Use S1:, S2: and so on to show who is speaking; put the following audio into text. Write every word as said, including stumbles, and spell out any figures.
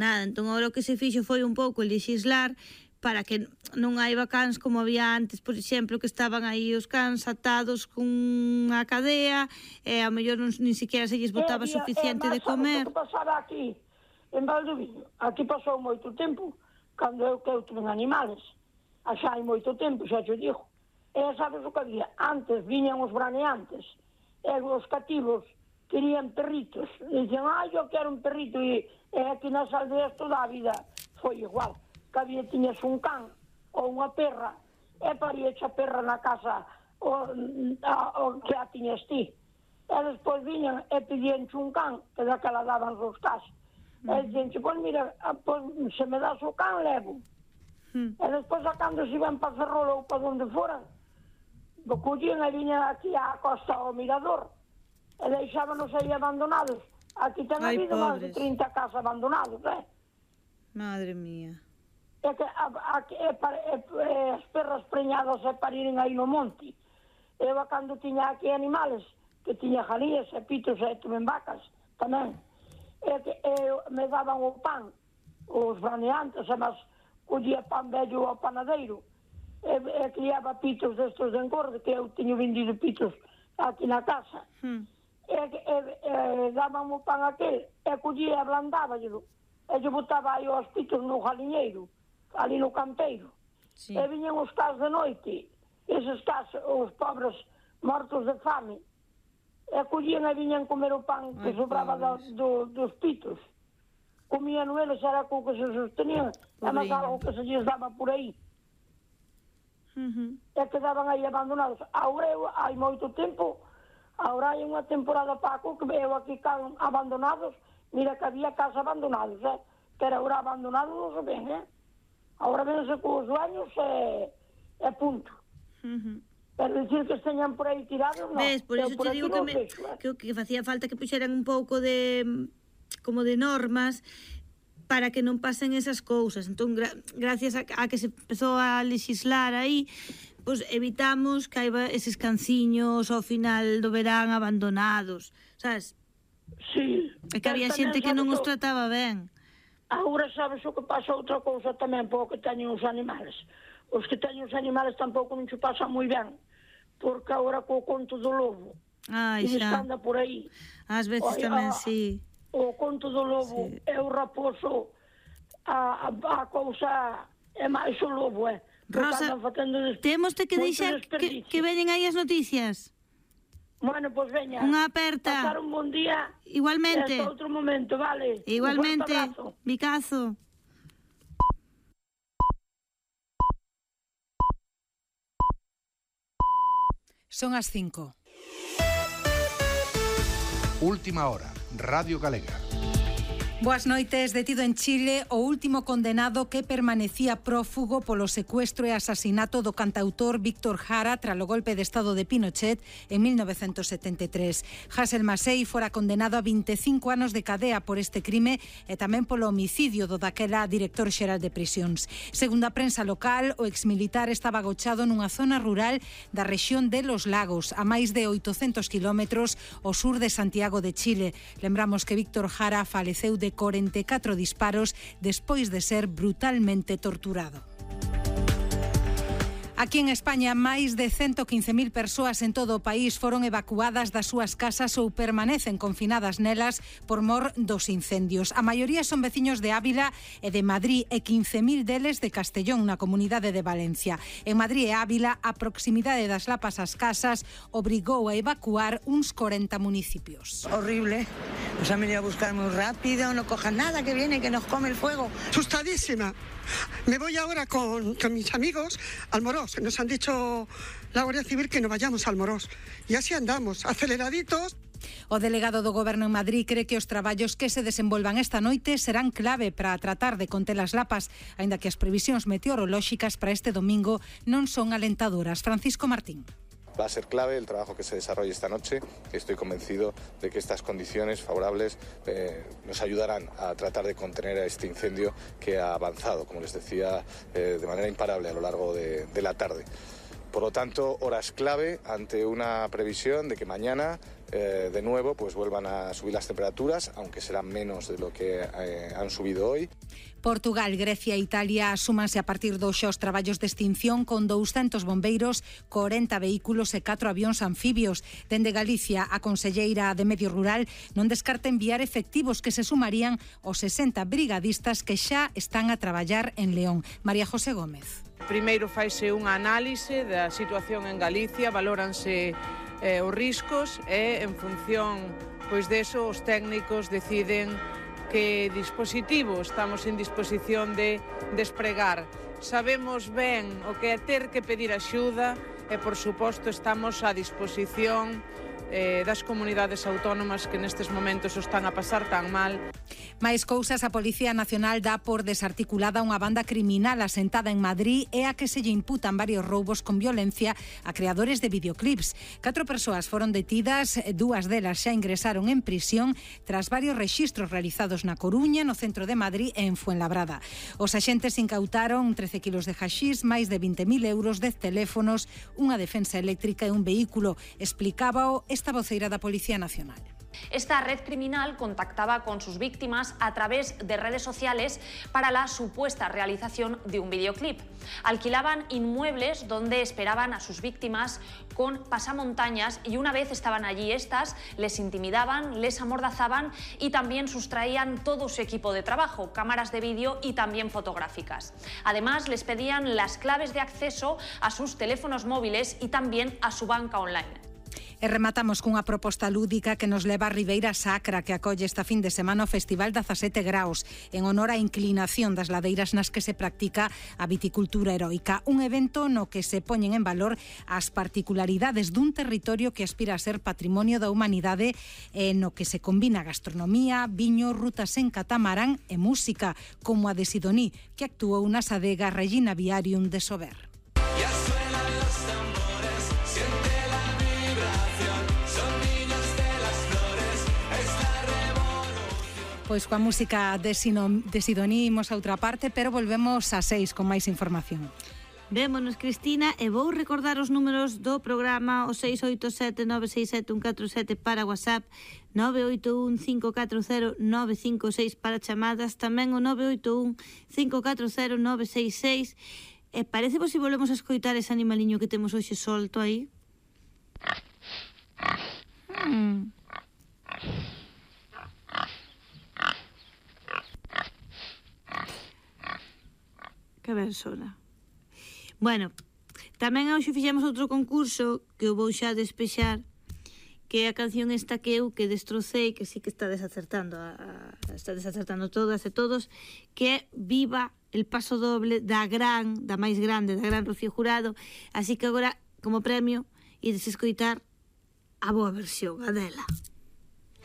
S1: nada. Entón, agora o que se fixo foi un pouco legislar para que non haiba cans como había antes, por exemplo, que estaban aí os cans atados cunha cadea e a mellor non, ni siquiera se lles botaba
S2: había,
S1: suficiente de comer.
S2: O que pasaba aquí, en Valdoviño, aquí pasou moito tempo, cando eu que eu tuve animales, xa hai moito tempo, xa te digo. E sabes o que había? Antes viñan os braneantes, e os cativos querían perritos, e dicen, ah, eu quero un perrito, e, e aquí nas aldeas toda a vida foi igual. Que había, tiñas un can ou unha perra e paríache a perra na casa o, a, o que a tiñas ti. E despois viñan e pedíanche un can, que daquela daban os cas. Mm. E dicíanche, pois mira, pois, se me das o can, levo. Mm. E despois a cando se iban para Ferrol ou para onde foran, collían e viñan aquí á costa ao mirador e deixábanos aí abandonados. Aquí ten habido máis de trinta casas abandonados, eh?
S1: Madre mía.
S2: É que a, a, é, é, é, as perras preñadas e pariren aí no monte. Eu, cando tiña aquí animales, que tiña jalías e pitos e tuven vacas, tamén, é que eu, me daban o pan, os braneantes, e mas collía pan vello ao panadeiro, e, e criaba pitos destos de engorde, que eu tiño vendido pitos aquí na casa. Hmm. E, e, e daban o pan aquel, e collía e ablandáballelo, e eu botaba aí os pitos no jaliñeiro, ali no campeiro. Sí. E viñan os cas de noite, eses cas, os pobres mortos de fame, e collían e viñan comer o pan que Ai, sobraba do, do, dos pitos. Comían eles, era co que se sostenían, e máis algo que se lles daba por aí. Uh-huh. E quedaban aí abandonados. Agora, eu, hai moito tempo, agora hai unha temporada, Paco, que veo aquí can abandonados, mira que había casas abandonados, eh? Que era agora abandonados, non se ven, eh? Agora vense cos dueños e, e punto. Uh-huh. Pero dicir que esteñan por aí tirados, non.
S1: Ves, por iso te digo que, me, vexo, eh? que, que facía falta que puxeran un pouco de como de normas para que non pasen esas cousas. Entón, gra, gracias a, a que se empezou a legislar aí, pues evitamos que haiba eses canciños ao final do verán abandonados, sabes?
S2: Sí.
S1: E que había xente que non os trataba ben.
S2: Agora sabes o que pasa outra cousa tamén por que teñen os animales. Os que teñen os animales tampouco non se pasan moi ben, porque agora co conto do lobo,
S1: Ai, xa.
S2: anda por aí.
S1: Ás veces o, tamén, a, sí.
S2: O conto do lobo sí. É o raposo, a, a, a cousa é máis o lobo, é. Eh?
S1: Rosa, temos que deixar que, que veñen aí as noticias.
S2: Bueno, pois pues veña.
S1: Unha aperta.
S2: Pasar un bon día.
S1: Igualmente.
S2: Hasta outro momento, vale.
S1: Igualmente. Micazo.
S3: Son as cinco.
S4: Última hora, Radio Galega.
S3: Boas noites. Detido en Chile o último condenado que permanecía prófugo polo secuestro e asasinato do cantautor Víctor Jara tralo golpe de estado de Pinochet en mil novecentos setenta e tres. Hasél Masei fora condenado a vinte e cinco anos de cadea por este crime e tamén polo homicidio do daquela director xeral de prisións. Segundo a prensa local, o exmilitar estaba agochado nunha zona rural da rexión de Los Lagos, a máis de oitocentos kilómetros ao sur de Santiago de Chile. Lembramos que Víctor Jara faleceu de corenta e catro disparos despois de ser brutalmente torturado. Aquí en España, máis de ciento quince mil persoas en todo o país foron evacuadas das súas casas ou permanecen confinadas nelas por mor dos incendios. A maioría son veciños de Ávila e de Madrid e quince mil deles de Castellón, na comunidade de Valencia. En Madrid e Ávila, a proximidade das lapas ás casas obrigou a evacuar uns corenta municipios.
S5: Horrible. Nos han venido a buscar muy rápido, no cojan nada, que viene, que nos come el fuego.
S6: Asustadísima. Me voy ahora con, con mis amigos al Morós. Nos han dicho la Guardia Civil que no vayamos al Morós. Y así andamos, aceleraditos.
S3: O delegado do Goberno en Madrid cree que os traballos que se desenvolvan esta noite serán clave para tratar de conter as lapas, aínda que as previsións meteorolóxicas para este domingo non son alentadoras. Francisco Martín.
S7: Va a ser clave el trabajo que se desarrolle esta noche. Estoy convencido de que estas condiciones favorables eh, nos ayudarán a tratar de contener a este incendio que ha avanzado, como les decía, eh, de manera imparable a lo largo de, de la tarde. Por lo tanto, horas clave ante una previsión de que mañana eh, de nuevo pues vuelvan a subir las temperaturas, aunque serán menos de lo que eh, han subido hoy.
S3: Portugal, Grecia e Italia súmanse a partir do xo os traballos de extinción con douscentos bombeiros, corenta vehículos e catro avións anfibios. Dende Galicia, a conselleira de Medio Rural non descarta enviar efectivos que se sumarían aos sesenta brigadistas que xa están a traballar en León. María José Gómez.
S8: Primeiro faise unha análise da situación en Galicia, valóranse eh, os riscos e en función pois deso os técnicos deciden que dispositivo estamos en disposición de despregar. Sabemos ben o que é ter que pedir axuda e, por suposto, estamos a disposición eh, das comunidades autónomas que nestes momentos o están a pasar tan mal.
S3: Mais cousas, a Policía Nacional dá por desarticulada unha banda criminal asentada en Madrid e a que se lle imputan varios roubos con violencia a creadores de videoclips. Catro persoas foron detidas, dúas delas xa ingresaron en prisión tras varios rexistros realizados na Coruña, no centro de Madrid e en Fuenlabrada. Os axentes incautaron trece kilos de haxís, máis de vinte mil euros, dez teléfonos, unha defensa eléctrica e un vehículo, explicábao esta voceira da Policía Nacional.
S9: Esta red criminal contactaba con sus víctimas a través de redes sociales para la supuesta realización de un videoclip. Alquilaban inmuebles donde esperaban a sus víctimas con pasamontañas y una vez estaban allí estas, les intimidaban, les amordazaban y también sustraían todo su equipo de trabajo, cámaras de vídeo y también fotográficas. Además, les pedían las claves de acceso a sus teléfonos móviles y también a su banca online.
S3: E rematamos cunha proposta lúdica que nos leva a Ribeira Sacra, que acolle esta fin de semana o Festival dezasete graus, en honor á inclinación das ladeiras nas que se practica a viticultura heroica. Un evento no que se poñen en valor as particularidades dun territorio que aspira a ser patrimonio da humanidade e no que se combina gastronomía, viño, rutas en catamarán e música, como a de Sidoní, que actuou na Sadega Regina Viarium de Sober. Pois coa música de, Sino, de Sidoní imos a outra parte, pero volvemos a seis con máis información.
S1: Vémonos, Cristina, e vou recordar os números do programa, o seis oito sete nove seis sete un catro sete para WhatsApp, nove oito un cinco catro cero nove cinco seis para chamadas, tamén o nove oito un cinco catro cero nove seis seis. E parece vos se volvemos a escoitar ese animaliño que temos hoxe solto aí? Hmm... Que ben sona. Bueno, tamén hoxe fixemos outro concurso que eu vou xa despexar, que é a canción esta que eu que destrocei, que sí que está desacertando a, a, está desacertando todas e todos, que é Viva el Paso Doble da gran, da máis grande, da gran Rocío Jurado. Así que agora, como premio, ides escoitar a boa versión, a dela.